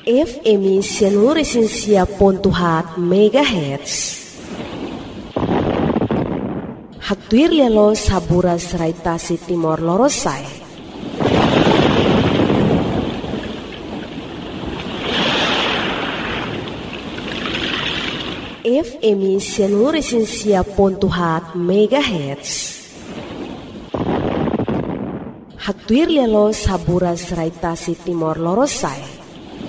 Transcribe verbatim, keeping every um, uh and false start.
F M Sianuresinsia Pontuhat Megahertz. Haktuir lialo saburas raitasi Timor Lorosai. F M Sianuresinsia Pontuhat Megahertz. Haktuir lialo saburas raitasi Timor Lorosai.